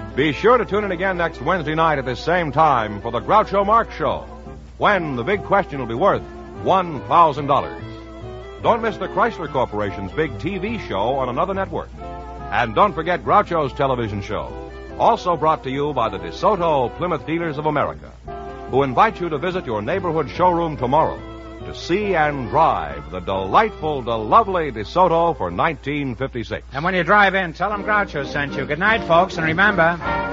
Be sure to tune in again next Wednesday night at this same time for the Groucho Marx Show, when the big question will be worth $1,000. Don't miss the Chrysler Corporation's big TV show on another network. And don't forget Groucho's television show, also brought to you by the DeSoto Plymouth Dealers of America, who invite you to visit your neighborhood showroom tomorrow to see and drive the delightful, the lovely DeSoto for 1956. And when you drive in, tell them Groucho sent you. Good night, folks, and remember...